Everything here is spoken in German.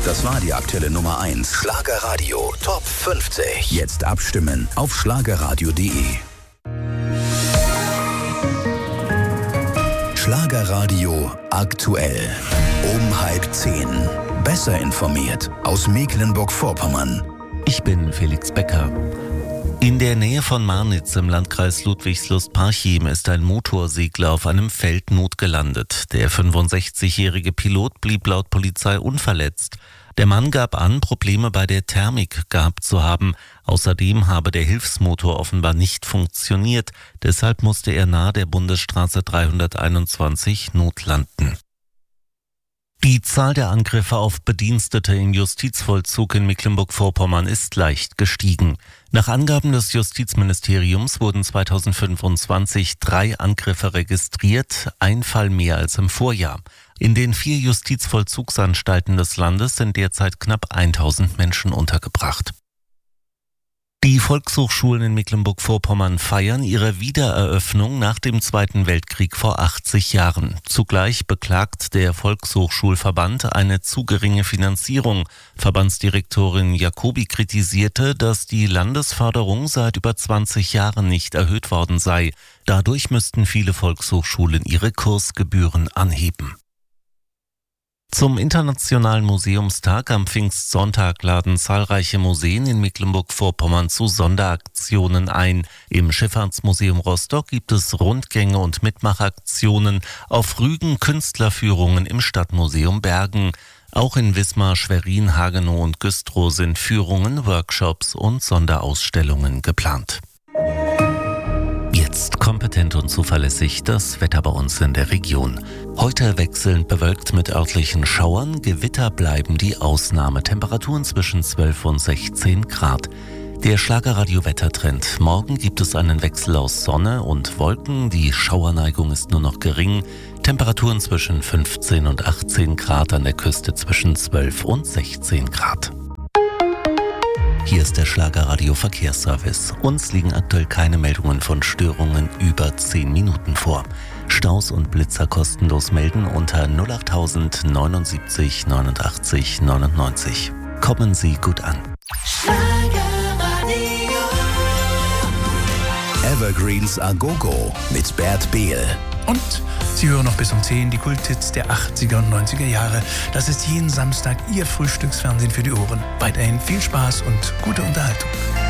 Das war die aktuelle Nummer 1. Schlagerradio Top 50. Jetzt abstimmen auf schlagerradio.de. Schlagerradio aktuell. Um 9:30. Besser informiert aus Mecklenburg-Vorpommern. Ich bin Felix Becker. In der Nähe von Marnitz im Landkreis Ludwigslust-Parchim ist ein Motorsegler auf einem Feld notgelandet. Der 65-jährige Pilot blieb laut Polizei unverletzt. Der Mann gab an, Probleme bei der Thermik gehabt zu haben. Außerdem habe der Hilfsmotor offenbar nicht funktioniert. Deshalb musste er nahe der Bundesstraße 321 notlanden. Die Zahl der Angriffe auf Bedienstete im Justizvollzug in Mecklenburg-Vorpommern ist leicht gestiegen. Nach Angaben des Justizministeriums wurden 2025 3 Angriffe registriert, ein Fall mehr als im Vorjahr. In den 4 Justizvollzugsanstalten des Landes sind derzeit knapp 1000 Menschen untergebracht. Die Volkshochschulen in Mecklenburg-Vorpommern feiern ihre Wiedereröffnung nach dem Zweiten Weltkrieg vor 80 Jahren. Zugleich beklagt der Volkshochschulverband eine zu geringe Finanzierung. Verbandsdirektorin Jacobi kritisierte, dass die Landesförderung seit über 20 Jahren nicht erhöht worden sei. Dadurch müssten viele Volkshochschulen ihre Kursgebühren anheben. Zum Internationalen Museumstag am Pfingstsonntag laden zahlreiche Museen in Mecklenburg-Vorpommern zu Sonderaktionen ein. Im Schifffahrtsmuseum Rostock gibt es Rundgänge und Mitmachaktionen, auf Rügen Künstlerführungen im Stadtmuseum Bergen. Auch in Wismar, Schwerin, Hagenow und Güstrow sind Führungen, Workshops und Sonderausstellungen geplant. Jetzt kompetent und zuverlässig das Wetter bei uns in der Region. Heute wechselnd bewölkt mit örtlichen Schauern, Gewitter bleiben die Ausnahme. Temperaturen zwischen 12 und 16 Grad. Der Schlagerradio-Wettertrend. Morgen gibt es einen Wechsel aus Sonne und Wolken. Die Schauerneigung ist nur noch gering. Temperaturen zwischen 15 und 18 Grad, an der Küste zwischen 12 und 16 Grad. Hier ist der Schlagerradio Verkehrsservice. Uns liegen aktuell keine Meldungen von Störungen über 10 Minuten vor. Staus und Blitzer kostenlos melden unter 08000 79 89 99. Kommen Sie gut an. Evergreens A Go-Go mit Bert Behl. Und Sie hören noch bis um 10 die Kulthits der 80er und 90er Jahre. Das ist jeden Samstag Ihr Frühstücksfernsehen für die Ohren. Weiterhin viel Spaß und gute Unterhaltung.